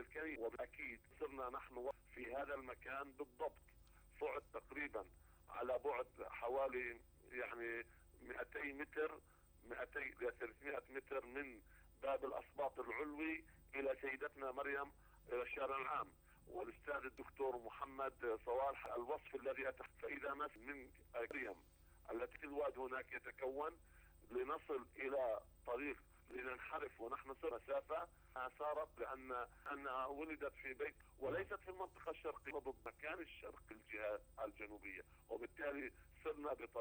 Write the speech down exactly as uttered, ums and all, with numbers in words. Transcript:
الكريم. وبالأكيد صرنا نحن في هذا المكان بالضبط، صعد تقريبا على بعد حوالي يعني مئتي متر، مئتي إلى ثلاثمئة متر من باب الأسباط العلوي إلى سيدتنا مريم إلى الشارع العام. والأستاذ الدكتور محمد صوالح الوصف الذي أتى، فإذا مس من مريم التي في الواد هناك يتكون لنصل إلى طريق لننحرف ونحن صرنا مسافة صارت لأن أنها ولدت في بيت وليست في المنطقة الشرقية ضد مكان الشرق الجهة الجنوبية، وبالتالي صرنا بطريق